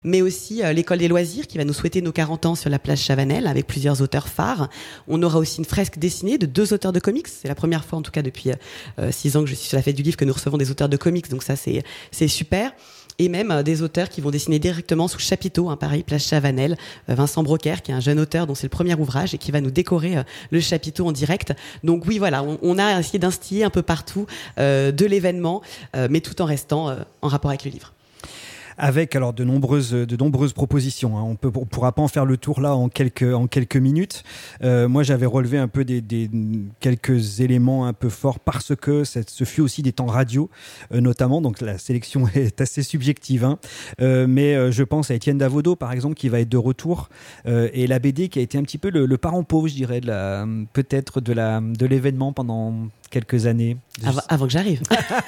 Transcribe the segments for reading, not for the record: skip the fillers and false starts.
mais aussi l'école des loisirs qui va nous souhaiter nos 40 ans sur la place Chavanel avec plusieurs auteurs phares. On aura aussi une fresque dessinée de 2 auteurs de comics. C'est la première fois, en tout cas depuis 6 ans que je suis sur la fête du livre, que nous recevons des auteurs de comics. Donc ça, c'est super. Et même des auteurs qui vont dessiner directement sous chapiteau, pareil, place Chavanel. Vincent Brocker, qui est un jeune auteur dont c'est le premier ouvrage et qui va nous décorer le chapiteau en direct. Donc oui, voilà, on a essayé d'instiller un peu partout de l'événement, mais tout en restant en rapport avec le livre. Avec alors de nombreuses propositions. On pourra pas en faire le tour là en quelques minutes. Moi, j'avais relevé un peu des quelques éléments un peu forts parce que ce fut aussi des temps radio, notamment. Donc la sélection est assez subjective, mais je pense à Étienne Davodo, par exemple, qui va être de retour, et la BD qui a été un petit peu le parent pauvre, je dirais, peut-être de l'événement pendant quelques années. Avant que j'arrive.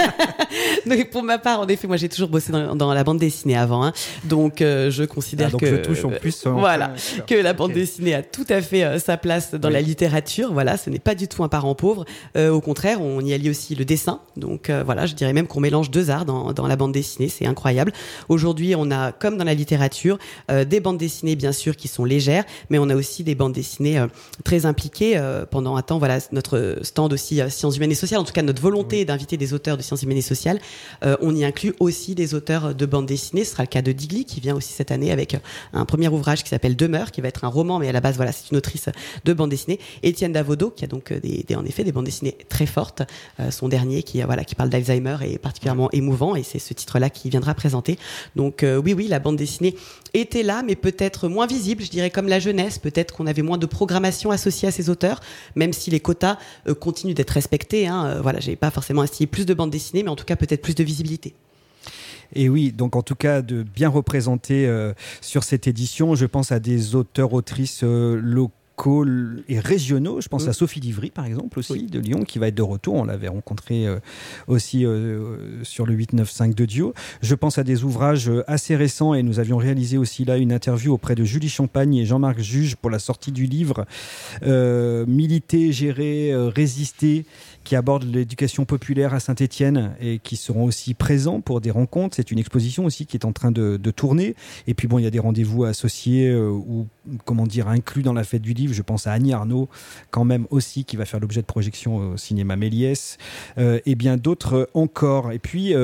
Donc, pour ma part, en effet, moi j'ai toujours bossé dans la bande dessinée avant, donc je considère donc que je touche en plus. Que la bande dessinée a tout à fait sa place dans la littérature. Voilà, ce n'est pas du tout un parent pauvre. Au contraire, on y allie aussi le dessin. Donc voilà, je dirais même qu'on mélange 2 arts dans la bande dessinée. C'est incroyable. Aujourd'hui, on a, comme dans la littérature, des bandes dessinées bien sûr qui sont légères, mais on a aussi des bandes dessinées très impliquées. Pendant un temps, voilà, notre stand aussi sciences humaines et sociales, en tout cas notre volonté d'inviter des auteurs de sciences humaines et sociales, on y inclut aussi des auteurs de bande dessinée. Ce sera le cas de Digli qui vient aussi cette année avec un premier ouvrage qui s'appelle Demeure, qui va être un roman, mais à la base voilà, c'est une autrice de bande dessinée. Étienne Davodo qui a donc en effet des bandes dessinées très fortes. Son dernier qui parle d'Alzheimer est particulièrement émouvant et c'est ce titre-là qui viendra présenter. Donc oui, la bande dessinée était là, mais peut-être moins visible, je dirais, comme la jeunesse. Peut-être qu'on avait moins de programmation associée à ces auteurs, même si les quotas continuent d'être respectés. Voilà, j'ai pas forcément instillé plus de bandes dessinées, mais en tout cas peut-être plus de visibilité. Et oui, donc en tout cas de bien représenter sur cette édition, je pense à des auteurs-autrices locaux et régionaux. Je pense à Sophie Divry, par exemple, aussi, de Lyon, qui va être de retour. On l'avait rencontrée aussi sur le 895 de Dio. Je pense à des ouvrages assez récents et nous avions réalisé aussi là une interview auprès de Julie Champagne et Jean-Marc Juge pour la sortie du livre Militer, gérer, résister, qui aborde l'éducation populaire à Saint-Étienne et qui seront aussi présents pour des rencontres. C'est une exposition aussi qui est en train de tourner. Et puis bon, il y a des rendez-vous associés ou inclus dans la fête du livre. Je pense à Annie Arnaud, quand même aussi, qui va faire l'objet de projections au cinéma Méliès, et bien d'autres encore. Et puis,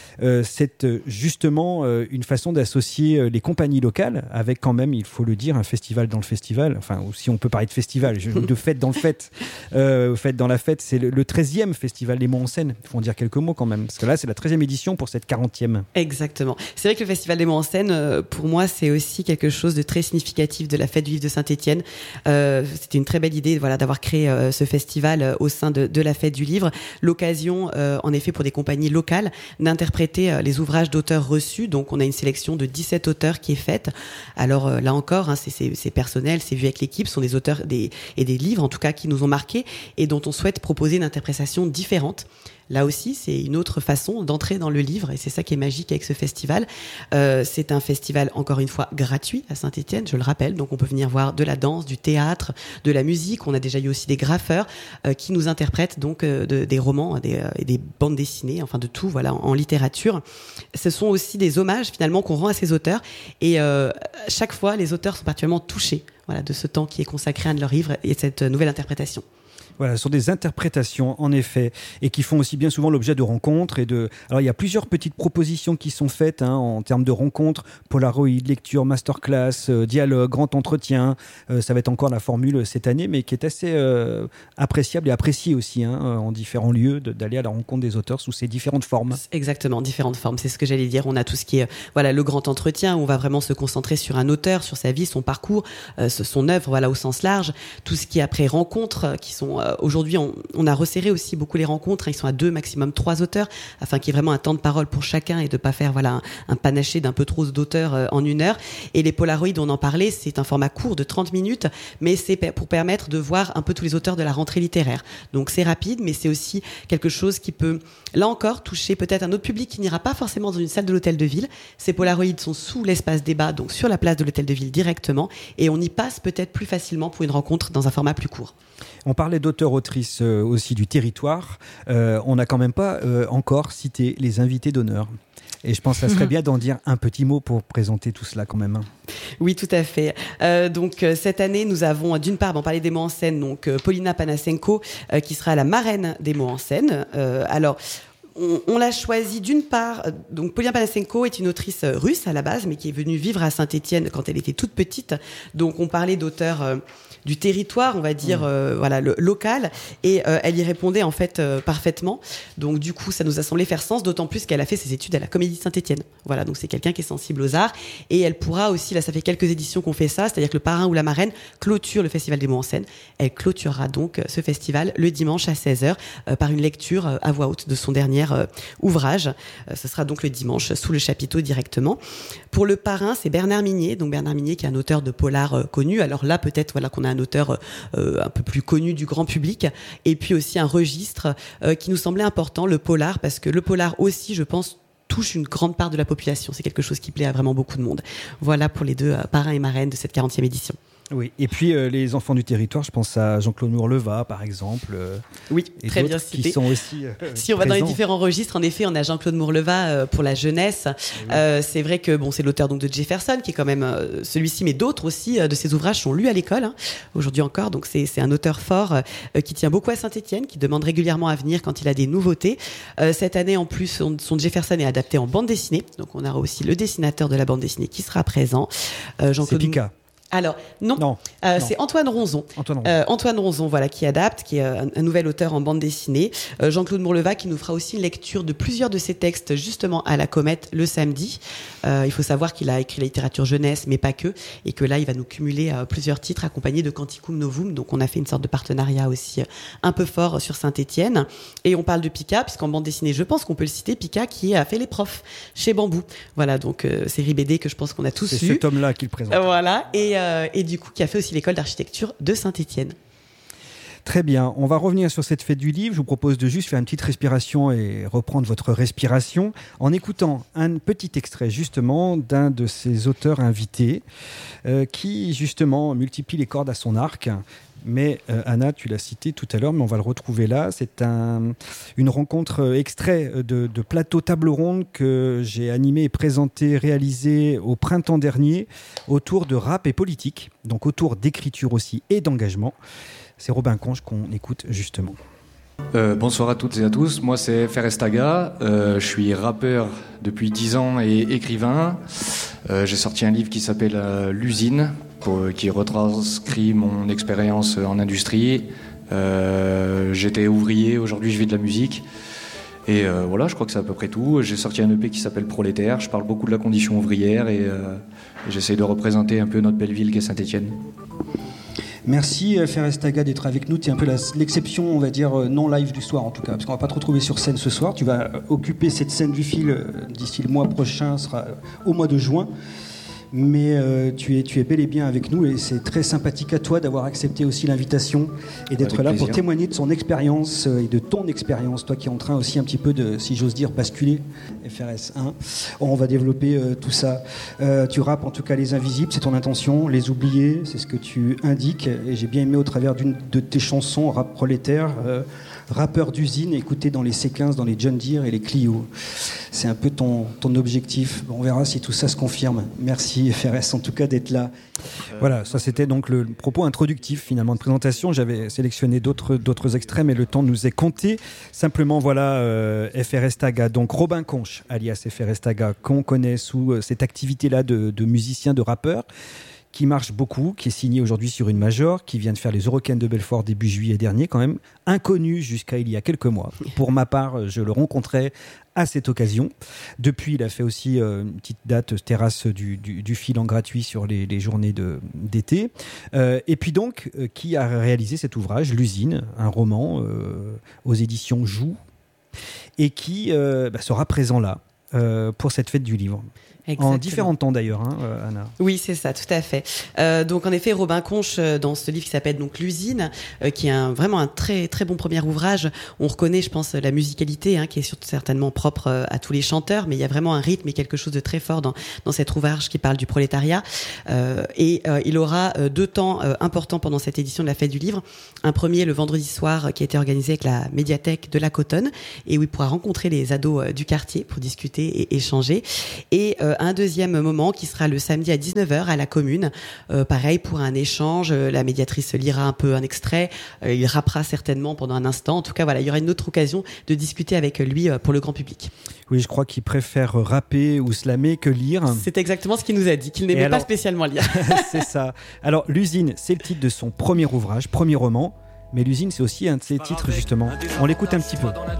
c'est justement une façon d'associer les compagnies locales avec quand même, il faut le dire, un festival dans le festival. Enfin, si on peut parler de festival, de fête dans le fête. Fête dans la fête, c'est le 13e festival des mots en scène. Il faut en dire quelques mots quand même, parce que là, c'est la 13e édition pour cette 40e. Exactement. C'est vrai que le festival des mots en scène, pour moi, c'est aussi quelque chose de très significatif de la fête du livre de Saint-Étienne. C'était une très belle idée, d'avoir créé ce festival au sein de la fête du livre. L'occasion, en effet, pour des compagnies locales, d'interpréter les ouvrages d'auteurs reçus. Donc, on a une sélection de 17 auteurs qui est faite. Alors, là encore, c'est personnel, c'est vu avec l'équipe. Ce sont des auteurs et des livres, en tout cas, qui nous ont marqués et dont on souhaite proposer une interprétation différente. Là aussi, c'est une autre façon d'entrer dans le livre et c'est ça qui est magique avec ce festival. C'est un festival, encore une fois, gratuit à Saint-Étienne, je le rappelle. Donc, on peut venir voir de la danse, du théâtre, de la musique. On a déjà eu aussi des graffeurs qui nous interprètent donc des romans et des bandes dessinées, enfin de tout, en littérature. Ce sont aussi des hommages finalement qu'on rend à ces auteurs et chaque fois, les auteurs sont particulièrement touchés de ce temps qui est consacré à un de leurs livres et de cette nouvelle interprétation. Voilà, ce sont des interprétations, en effet, et qui font aussi bien souvent l'objet de rencontres. Alors, il y a plusieurs petites propositions qui sont faites en termes de rencontres, Polaroid, lecture, masterclass, dialogue, grand entretien. Ça va être encore la formule cette année, mais qui est assez appréciable et appréciée aussi en différents lieux, d'aller à la rencontre des auteurs sous ces différentes formes. Exactement, différentes formes. C'est ce que j'allais dire. On a tout ce qui est le grand entretien, où on va vraiment se concentrer sur un auteur, sur sa vie, son parcours, son œuvre, au sens large. Tout ce qui est après rencontres, qui sont aujourd'hui, on a resserré aussi beaucoup les rencontres. Ils sont à 2, maximum 3 auteurs, afin qu'il y ait vraiment un temps de parole pour chacun et de pas faire un panaché d'un peu trop d'auteurs en 1 heure. Et les Polaroids, on en parlait, c'est un format court de 30 minutes, mais c'est pour permettre de voir un peu tous les auteurs de la rentrée littéraire. Donc c'est rapide, mais c'est aussi quelque chose qui peut, là encore, toucher peut-être un autre public qui n'ira pas forcément dans une salle de l'Hôtel de Ville. Ces Polaroids sont sous l'espace débat, donc sur la place de l'Hôtel de Ville directement, et on y passe peut-être plus facilement pour une rencontre dans un format plus court. On parlait d'auteurs-autrices aussi du territoire. On n'a quand même pas encore cité les invités d'honneur. Et je pense que ça serait bien d'en dire un petit mot pour présenter tout cela quand même. Oui, tout à fait. Donc cette année, nous avons d'une part, on parlait des mots en scène, donc Paulina Panasenko qui sera la marraine des mots en scène. Alors, on l'a choisie d'une part, donc Paulina Panasenko est une autrice russe à la base, mais qui est venue vivre à Saint-Étienne quand elle était toute petite. Donc on parlait d'auteurs du territoire, on va dire, voilà, le local, et elle y répondait en fait parfaitement. Donc du coup, ça nous a semblé faire sens, d'autant plus qu'elle a fait ses études à la Comédie de Saint-Étienne. Voilà, donc c'est quelqu'un qui est sensible aux arts, et elle pourra aussi, là ça fait quelques éditions qu'on fait ça, c'est-à-dire que le parrain ou la marraine clôture le Festival des mots en scène. Elle clôturera donc ce festival le dimanche à 16h par une lecture à voix haute de son dernier ouvrage. Ce sera donc le dimanche sous le chapiteau directement. Pour le parrain, c'est Bernard Minier, donc Bernard Minier qui est un auteur de polar connu. Alors là, peut-être voilà qu'on a un auteur un peu plus connu du grand public, et puis aussi un registre qui nous semblait important, le polar, parce que le polar aussi, je pense, touche une grande part de la population. C'est quelque chose qui plaît à vraiment beaucoup de monde. Voilà pour les deux parrains et marraines de cette 40e édition. Oui, et puis les enfants du territoire, je pense à Jean-Claude Mourleva, par exemple. Oui, très bien cité. Qui sont aussi si on va dans les différents registres, en effet, on a Jean-Claude Mourleva pour la jeunesse. Oui. C'est vrai que bon, c'est l'auteur donc de Jefferson, qui est quand même celui-ci, mais d'autres aussi de ses ouvrages sont lus à l'école, hein, aujourd'hui encore. Donc c'est un auteur fort qui tient beaucoup à Saint-Étienne, qui demande régulièrement à venir quand il a des nouveautés. Cette année, en plus, son Jefferson est adapté en bande dessinée. Donc on aura aussi le dessinateur de la bande dessinée qui sera présent. Jean-Claude. C'est Pika. Alors non. C'est Antoine Ronzon. Antoine Ronzon, voilà, qui adapte, qui est un nouvel auteur en bande dessinée. Jean-Claude Mourleva qui nous fera aussi une lecture de plusieurs de ses textes justement à la Comète le samedi. Il faut savoir qu'il a écrit la littérature jeunesse, mais pas que, et que là il va nous cumuler plusieurs titres accompagnés de Canticum Novum. Donc on a fait une sorte de partenariat aussi un peu fort sur Saint-Étienne. Et on parle de Pika, puisqu'en bande dessinée, je pense qu'on peut le citer, Pika qui a fait Les Profs chez Bambou. Voilà, donc série BD que je pense qu'on a tous lu. C'est cet homme-là qui le présente. Voilà, et du coup qui a fait aussi l'école d'architecture de Saint-Étienne. Très bien, on va revenir sur cette fête du livre. Je vous propose de juste faire une petite respiration et reprendre votre respiration en écoutant un petit extrait justement d'un de ces auteurs invités qui justement multiplie les cordes à son arc. Mais Anna, tu l'as cité tout à l'heure, mais on va le retrouver là. C'est une rencontre extrait de plateau table ronde que j'ai animé et présenté, réalisé au printemps dernier autour de rap et politique, donc autour d'écriture aussi et d'engagement. C'est Robin Conche qu'on écoute justement. Bonsoir à toutes et à tous, moi c'est Ferestaga, je suis rappeur depuis 10 ans et écrivain. J'ai sorti un livre qui s'appelle L'usine, qui retranscrit mon expérience en industrie. J'étais ouvrier, aujourd'hui je fais de la musique. Et voilà, je crois que c'est à peu près tout. J'ai sorti un EP qui s'appelle Prolétaire, je parle beaucoup de la condition ouvrière et j'essaie de représenter un peu notre belle ville qu'est Saint-Étienne. Merci Ferestaga d'être avec nous. Tu es un peu l'exception, on va dire, non live du soir en tout cas, parce qu'on va pas te retrouver sur scène ce soir. Tu vas occuper cette scène du fil d'ici le mois prochain, sera au mois de juin. Mais tu es bel et bien avec nous et c'est très sympathique à toi d'avoir accepté aussi l'invitation et d'être là pour témoigner de son expérience et de ton expérience, toi qui es en train aussi un petit peu de, si j'ose dire, basculer FRS 1. On va développer tout ça. Tu rappes en tout cas Les Invisibles, c'est ton intention, Les Oubliés, c'est ce que tu indiques et j'ai bien aimé au travers d'une de tes chansons, Rap Prolétaire, rappeur d'usine, écouté dans les C15, dans les John Deere et les Clio. C'est un peu ton objectif. On verra si tout ça se confirme. Merci FRS en tout cas d'être là. Voilà, ça c'était donc le propos introductif finalement de présentation. J'avais sélectionné d'autres extraits, mais le temps nous est compté. Simplement voilà, Ferestaga, donc Robin Conche, alias Ferestaga, qu'on connaît sous cette activité-là de musicien, de rappeur, qui marche beaucoup, qui est signé aujourd'hui sur une major, qui vient de faire les Eurocaines de Belfort début juillet dernier, quand même inconnu jusqu'à il y a quelques mois. Pour ma part, je le rencontrais à cette occasion. Depuis, il a fait aussi une petite date terrasse du fil en gratuit sur les journées d'été. Et puis donc, qui a réalisé cet ouvrage, L'usine, un roman aux éditions Joux, et qui sera présent là pour cette fête du livre. Exactement. En différents temps d'ailleurs, hein, Anna. Oui, c'est ça, tout à fait. Donc en effet, Robin Conche, dans ce livre qui s'appelle donc L'usine, qui est vraiment un très très bon premier ouvrage, on reconnaît, je pense, la musicalité, qui est surtout certainement propre à tous les chanteurs, mais il y a vraiment un rythme et quelque chose de très fort dans cet ouvrage qui parle du prolétariat. Et il aura 2 temps importants pendant cette édition de la Fête du Livre. Un premier, le vendredi soir, qui a été organisé avec la médiathèque de la Cotonne, et où il pourra rencontrer les ados du quartier pour discuter et échanger. Et un deuxième moment qui sera le samedi à 19h à la commune. Pareil, pour un échange, la médiatrice lira un peu un extrait, il rappera certainement pendant un instant. En tout cas, voilà, il y aura une autre occasion de discuter avec lui pour le grand public. Oui, je crois qu'il préfère rapper ou slammer que lire. C'est exactement ce qu'il nous a dit, qu'il n'aimait pas spécialement lire. C'est ça. Alors, L'usine, c'est le titre de son premier ouvrage, premier roman. Mais L'usine, c'est aussi un de ses titres, justement. On l'écoute un petit peu.